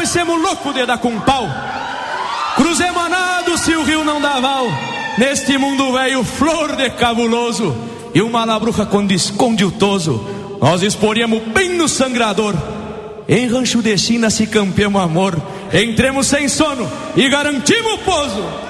semos loucos de dar com pau. Cruzemos a nado se o rio não dá val. Neste mundo velho, flor de cabuloso. E uma labruca quando esconde o toso, nós exporíamos bem no sangrador. Em rancho de China se campeamos amor. Entremos sem sono e garantimos o pouso.